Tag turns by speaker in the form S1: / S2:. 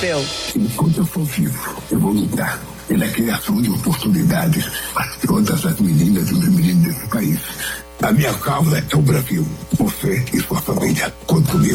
S1: seu.
S2: Enquanto eu for vivo, eu vou lutar pela criação de oportunidades para todas as meninas e os meninos desse país. A minha causa é o Brasil. Você e sua família. Conte comigo.